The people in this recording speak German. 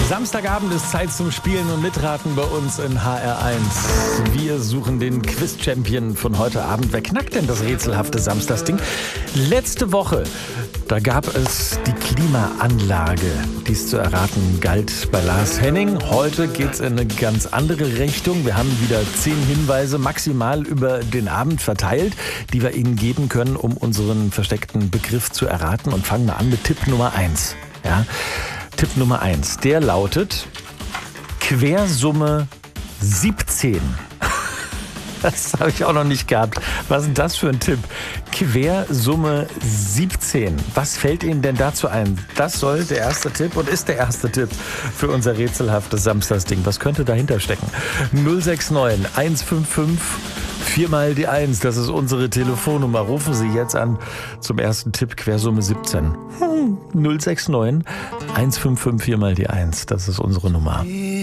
Samstagabend ist Zeit zum Spielen und Mitraten bei uns in HR1. Wir suchen den Quiz-Champion von heute Abend. Wer knackt denn das rätselhafte Samstagsding? Letzte Woche, da gab es die Klimaanlage, die es zu erraten galt bei Lars Henning. Heute geht es in eine ganz andere Richtung. Wir haben wieder 10 Hinweise maximal über den Abend verteilt, die wir Ihnen geben können, um unseren versteckten Begriff zu erraten. Und fangen wir an mit Tipp Nummer 1. Ja? Tipp Nummer 1, der lautet Quersumme 17. Das habe ich auch noch nicht gehabt. Was ist denn das für ein Tipp? Quersumme 17. Was fällt Ihnen denn dazu ein? Das soll der erste Tipp und ist der erste Tipp für unser rätselhaftes Samstagsding. Was könnte dahinter stecken? 069 155 4 mal die 1. Das ist unsere Telefonnummer. Rufen Sie jetzt an zum ersten Tipp, Quersumme 17. 069 155 4 mal die 1. Das ist unsere Nummer.